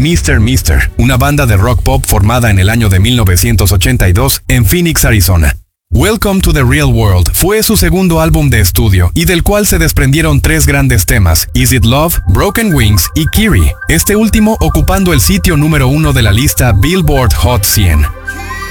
Mr. Mister, una banda de rock pop formada en el año de 1982 en Phoenix, Arizona. Welcome to the Real World fue su segundo álbum de estudio y del cual se desprendieron 3 grandes temas, Is It Love, Broken Wings y Kiri, este último ocupando el sitio número 1 de la lista Billboard Hot 100.